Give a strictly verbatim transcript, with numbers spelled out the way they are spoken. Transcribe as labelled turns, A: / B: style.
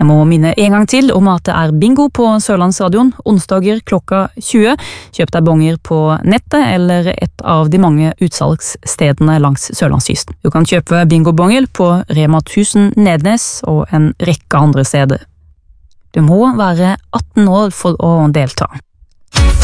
A: Jeg må minne en gang til om at det er bingo på Sørlandsradion, onsdager klokka tjue. Kjøp deg bonger på nettet eller et av de mange utsalgsstedene langs Sørlandskysten. Du kan kjøpe bingobonger på Rema tusen Nednes og en rekke andre steder. Du må være atten år for å delta.